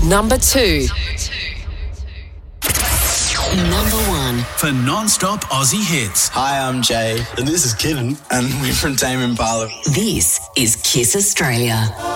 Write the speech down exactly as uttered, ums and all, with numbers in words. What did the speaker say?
Number two. Number one. For non-stop Aussie hits. Hi, I'm Jay. And this is Kevin. And we're from Tame Impala. This is Kiss Australia.